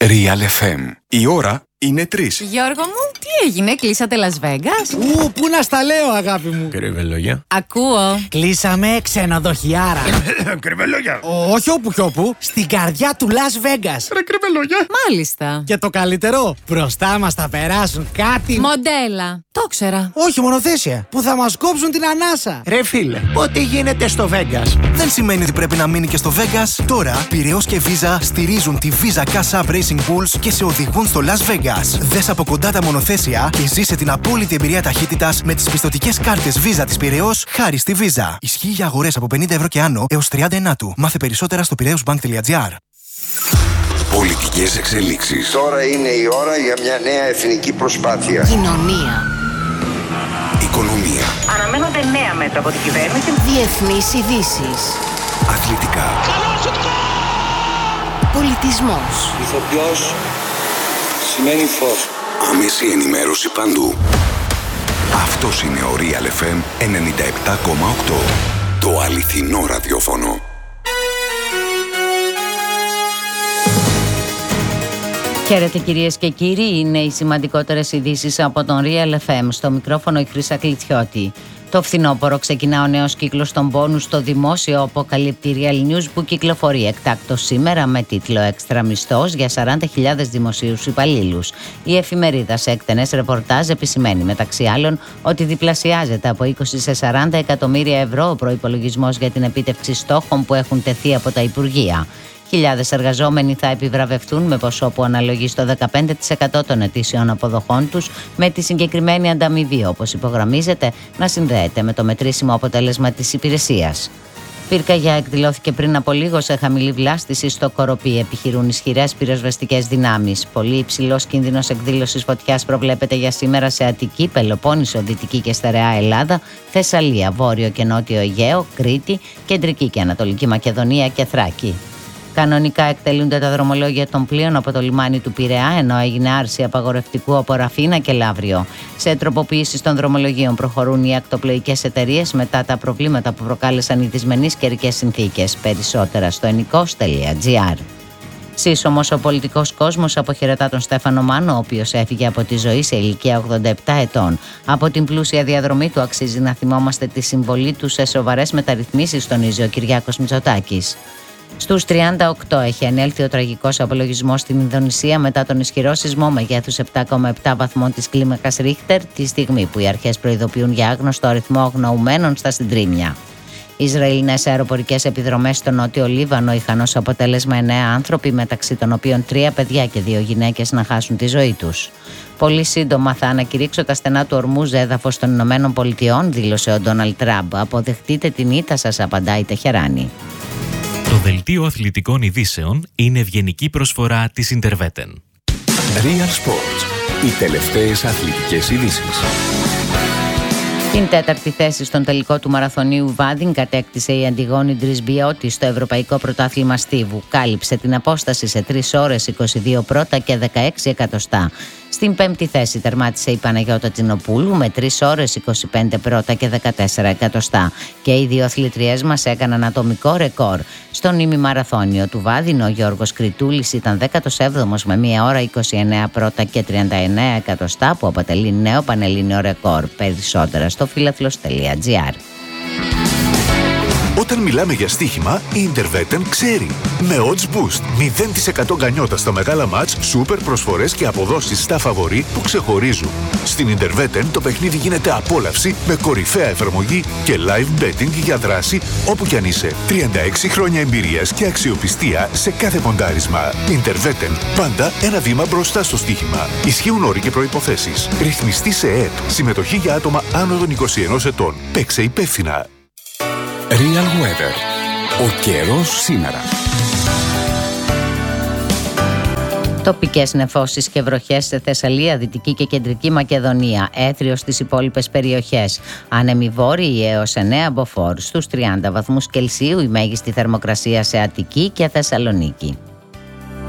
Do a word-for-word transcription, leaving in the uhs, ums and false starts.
Real εφ εμ. Η ώρα είναι τρεις. Γιώργο μου, τι έγινε, κλείσατε Las Vegas? Ου, πού να στα λέω, αγάπη μου. Κρυβελόγια. Ακούω. Κλείσαμε ξενοδοχιάρα. Κρυβελόγια. Όχι όπου κι όπου, στην καρδιά του Las Vegas. Ρε κρυβελόγια. Μάλιστα. Και το καλύτερο, μπροστά μας θα περάσουν κάτι. Μοντέλα. Το ξέρα. Όχι, μονοθέσια. Που θα μας κόψουν την ανάσα. Ρε φίλε, ό,τι γίνεται στο Vegas δεν σημαίνει ότι πρέπει να μείνει και στο Vegas. Τώρα, Πειραιώς και Visa στηρίζουν τη Visa Cash App Racing Bulls και σε οδηγούν στο Las Vegas. Δες από κοντά τα μονοθέσια και ζήσε την απόλυτη εμπειρία ταχύτητας με τις πιστωτικές κάρτες Visa της Πειραιώς χάρη στη Visa. Ισχύει για αγορές από πενήντα ευρώ και άνω έως τριάντα ενάτου. Μάθε περισσότερα στο πειραιώσbank τελεία τζι άρ. Πολιτικές εξελίξεις. Τώρα είναι η ώρα για μια νέα εθνική προσπάθεια. Κοινωνία. Οικονομία. Αναμένονται νέα μέτρα από την κυβέρνηση. Διεθνείς ειδήσεις. Αθλητικά. Πολιτισμός. Ηθοποιός σημαίνει φως. Άμεση ενημέρωση παντού. Αυτός είναι ο Real εφ εμ ενενήντα επτά κόμμα οκτώ. Το αληθινό ραδιόφωνο. Χαίρετε κυρίες και κύριοι, είναι οι σημαντικότερες ειδήσεις από τον Real εφ εμ. Στο μικρόφωνο η Χρύσα Κλητσιώτη. Το φθινόπωρο ξεκινά ο νέος κύκλος των πόνους στο δημόσιο, αποκαλύπτει η Real News, που κυκλοφορεί εκτάκτως σήμερα με τίτλο «Έξτρα μισθός για σαράντα χιλιάδες δημοσίους υπαλλήλους». Η εφημερίδα σε εκτενές ρεπορτάζ επισημαίνει μεταξύ άλλων ότι διπλασιάζεται από είκοσι σε σαράντα εκατομμύρια ευρώ ο προϋπολογισμός για την επίτευξη στόχων που έχουν τεθεί από τα Υπουργεία. Χιλιάδες εργαζόμενοι θα επιβραβευτούν με ποσό που αναλογεί στο δεκαπέντε τοις εκατό των ετήσιων αποδοχών τους, με τη συγκεκριμένη ανταμοιβή, όπως υπογραμμίζεται, να συνδέεται με το μετρήσιμο αποτέλεσμα της υπηρεσίας. Πυρκαγιά εκδηλώθηκε πριν από λίγο σε χαμηλή βλάστηση στο Κοροπή. Επιχειρούν ισχυρές πυροσβεστικές δυνάμεις. Πολύ υψηλός κίνδυνος εκδήλωσης φωτιάς προβλέπεται για σήμερα σε Αττική, Πελοπόννησο, Δυτική και Στερεά Ελλάδα, Θεσσαλία, Βόρειο και Νότιο Αιγαίο, Κρήτη, Κεντρική και Ανατολική Μακεδονία και Θράκη. Κανονικά εκτελούνται τα δρομολόγια των πλοίων από το λιμάνι του Πειραιά, ενώ έγινε άρση απαγορευτικού από Ραφίνα και Λαύριο. Σε τροποποιήσεις των δρομολογίων προχωρούν οι ακτοπλοϊκές εταιρείες μετά τα προβλήματα που προκάλεσαν οι δυσμενείς καιρικές συνθήκες. Περισσότερα στο ενικός τελεία τζι άρ. Σύσσωμος ο πολιτικός κόσμος αποχαιρετά τον Στέφανο Μάνο, ο οποίος έφυγε από τη ζωή σε ηλικία ογδόντα επτά ετών. Από την πλούσια διαδρομή του αξίζει να θυμόμαστε τη συμβολή του σε σοβαρές μεταρρυθμίσεις, τονίζει ο Κυριάκος Μητσοτάκης. Στους τριάντα οκτώ έχει ανέλθει ο τραγικός απολογισμός στην Ινδονησία μετά τον ισχυρό σεισμό μεγέθους επτά κόμμα επτά βαθμών της κλίμακας Ρίχτερ, τη στιγμή που οι αρχές προειδοποιούν για άγνωστο αριθμό αγνοουμένων στα συντρίμμια. Οι Ισραηλινές αεροπορικές επιδρομές στο νότιο Λίβανο είχαν ως αποτέλεσμα εννέα άνθρωποι, μεταξύ των οποίων τρία παιδιά και δύο γυναίκες, να χάσουν τη ζωή τους. Πολύ σύντομα θα ανακηρύξω τα στενά του Ορμούζ έδαφος των Ηνωμένων Πολιτειών, δήλωσε ο Ντόναλντ Τραμπ. Αποδεχτείτε την ήττα σας, απαντάει η Τεχεράνη. Το δελτίο αθλητικών ειδήσεων είναι ευγενική προσφορά της Interveten. Real Sports. Οι τελευταίες αθλητικές ειδήσεις. Την τέταρτη θέση στον τελικό του μαραθωνίου Βάδιν κατέκτησε η Αντιγόνη Ντρισμπιώτη στο Ευρωπαϊκό Πρωτάθλημα Στίβου. Κάλυψε την απόσταση σε τρεις ώρες είκοσι δύο πρώτα και δεκαέξι εκατοστά. Στην πέμπτη θέση τερμάτισε η Παναγιώτα Τζινοπούλου με τρεις ώρες είκοσι πέντε πρώτα και δεκατέσσερα εκατοστά. Και οι δύο αθλητριές μας έκαναν ατομικό ρεκόρ. Στον ημιμαραθώνιο του Βάδιν ο Γιώργος Κριτούλης ήταν δέκατος έβδομος με μία ώρα είκοσι εννέα πρώτα και τριάντα εννέα εκατοστά, που αποτελεί νέο πανελλήνιο ρεκόρ. Περισσότερα στο φίλαθλος τελεία τζι άρ. Όταν μιλάμε για στοίχημα, η Interveten ξέρει. Με Odds Boost, μηδέν τοις εκατό γκανιότα στα μεγάλα μάτς, σούπερ προσφορές και αποδόσεις στα φαβορί που ξεχωρίζουν. Στην Interveten το παιχνίδι γίνεται απόλαυση με κορυφαία εφαρμογή και live betting για δράση όπου κι αν είσαι. τριάντα έξι χρόνια εμπειρίας και αξιοπιστία σε κάθε ποντάρισμα. Interveten, πάντα ένα βήμα μπροστά στο στοίχημα. Ισχύουν όροι και προϋποθέσεις. Ρυθμιστή σε ΕΕΠ. Συμμετοχή για άτομα άνω των είκοσι ενός ετών. Παίξε υπεύθυνα. Real Weather. Ο καιρός σήμερα. Τοπικές νεφώσεις και βροχές σε Θεσσαλία, Δυτική και Κεντρική Μακεδονία. Έθριο στις υπόλοιπες περιοχές. Άνεμοι βόρειοι έως εννέα μποφόρ. Στους τριάντα βαθμούς Κελσίου η μέγιστη θερμοκρασία σε Αττική και Θεσσαλονίκη.